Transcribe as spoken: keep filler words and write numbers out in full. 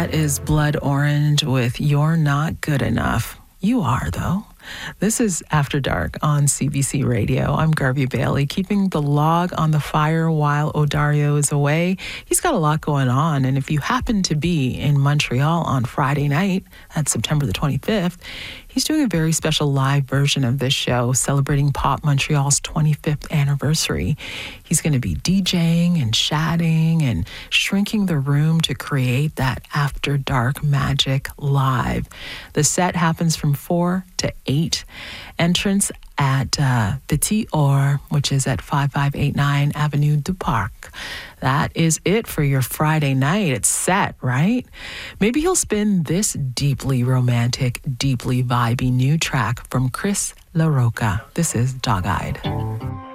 That is Blood Orange with You're Not Good Enough. You are, though. This is After Dark on C B C Radio. I'm Garvey Bailey, keeping the log on the fire while Odario is away. He's got a lot going on, and if you happen to be in Montreal on Friday night, that's September the twenty-fifth, he's doing a very special live version of this show celebrating Pop Montreal's twenty-fifth anniversary. He's going to be DJing and chatting and shrinking the room to create that After Dark magic live. The set happens from four to eight. Entrance at uh, Petit Or, which is at fifty-five eighty-nine Avenue du Parc. That is it for your Friday night. It's set, right? Maybe he'll spin this deeply romantic, deeply vibey new track from Chris LaRocca. This is Dog-Eyed.